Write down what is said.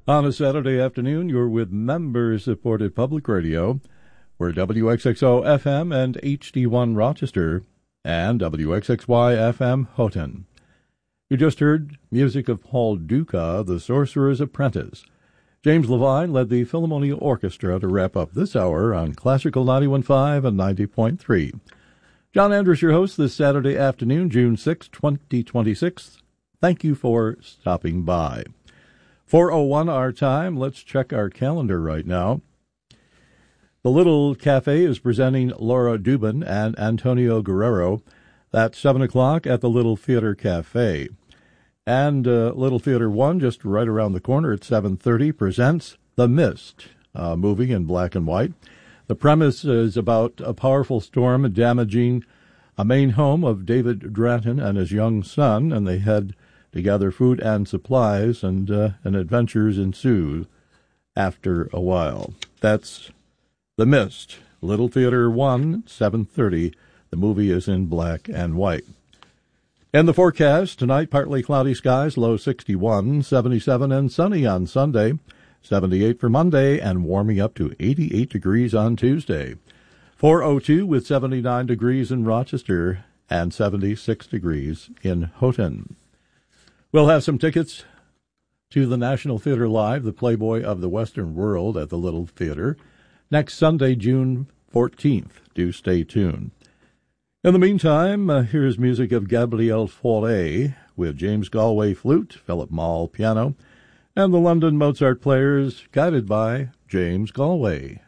On a Saturday afternoon, you're with member-supported public radio. We're WXXO FM and HD1 Rochester and WXXY FM Houghton. You just heard music of Paul Duka, The Sorcerer's Apprentice. James Levine led the Philharmonia Orchestra to wrap up this hour on Classical 91.5 and 90.3. John Andrews, your host, this Saturday afternoon, June 6, 2026. Thank you for stopping by. 4:01 our time. Let's check our calendar right now. The Little Cafe is presenting Laura Dubin and Antonio Guerrero. That's 7 o'clock at the Little Theater Cafe. And Little Theater 1, just right around the corner at 7:30, presents The Mist, a movie in black and white. The premise is about a powerful storm damaging a main home of David Dratton and his young son, and they head to gather food and supplies, and adventures ensue after a while. That's The Mist, Little Theater 1, 7:30. The movie is in black and white. In the forecast, tonight, partly cloudy skies, low 61, 77 and sunny on Sunday, 78 for Monday, and warming up to 88 degrees on Tuesday. 4:02 with 79 degrees in Rochester and 76 degrees in Houghton. We'll have some tickets to the National Theater Live, the Playboy of the Western World at the Little Theater, next Sunday, June 14th. Do stay tuned. In the meantime, here's music of Gabriel Fauré with James Galway flute, Philip Maul piano, and the London Mozart Players, guided by James Galway.